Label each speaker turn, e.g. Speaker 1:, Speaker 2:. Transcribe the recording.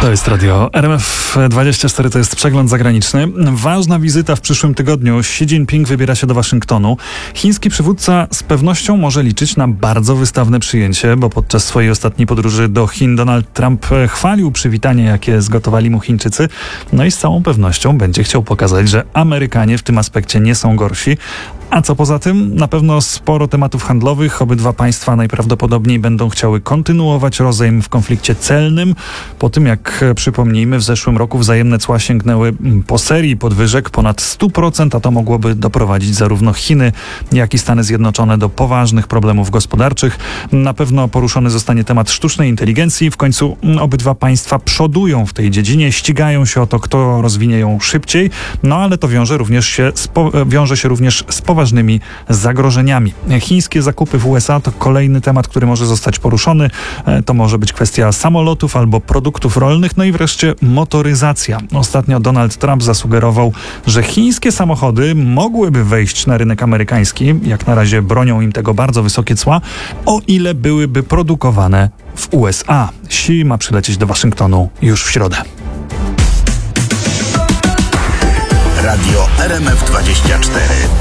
Speaker 1: To jest radio RMF24, to jest przegląd zagraniczny. Ważna wizyta w przyszłym tygodniu. Xi Jinping wybiera się do Waszyngtonu. Chiński przywódca z pewnością może liczyć na bardzo wystawne przyjęcie, bo podczas swojej ostatniej podróży do Chin Donald Trump chwalił przywitanie, jakie zgotowali mu Chińczycy. No i z całą pewnością będzie chciał pokazać, że Amerykanie w tym aspekcie nie są gorsi. A co poza tym? Na pewno sporo tematów handlowych. Obydwa państwa najprawdopodobniej będą chciały kontynuować rozejm w konflikcie celnym. Po tym, jak przypomnijmy, w zeszłym roku wzajemne cła sięgnęły po serii podwyżek ponad 100%, a to mogłoby doprowadzić zarówno Chiny, jak i Stany Zjednoczone do poważnych problemów gospodarczych. Na pewno poruszony zostanie temat sztucznej inteligencji. W końcu obydwa państwa przodują w tej dziedzinie, ścigają się o to, kto rozwinie ją szybciej, no ale to wiąże się również z poważnymi zagrożeniami. Chińskie zakupy w USA to kolejny temat, który może zostać poruszony. To może być kwestia samolotów albo produktów rolnych, no i wreszcie motoryzacja. Ostatnio Donald Trump zasugerował, że chińskie samochody mogłyby wejść na rynek amerykański. Jak na razie bronią im tego bardzo wysokie cła, o ile byłyby produkowane w USA. Xi ma przylecieć do Waszyngtonu już w środę.
Speaker 2: Radio RMF24.